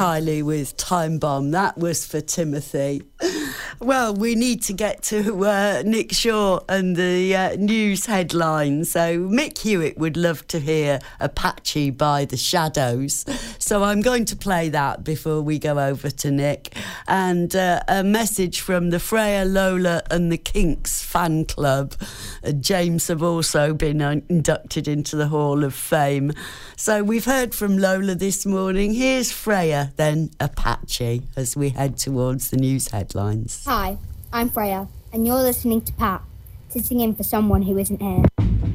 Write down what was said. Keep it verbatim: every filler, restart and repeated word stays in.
Kylie with Time Bomb. That was for Timothy. Well, we need to get to uh, Nick Shaw and the uh, news headlines. So Mick Hewitt would love to hear Apache by The Shadows. So I'm going to play that before we go over to Nick. And uh, a message from the Freya, Lola and the Kinks fan club. Uh, James have also been uh, inducted into the Hall of Fame. So we've heard from Lola this morning. Here's Freya, then Apache, as we head towards the news headlines. Hi, I'm Freya, and you're listening to Pat, sitting in for someone who isn't here.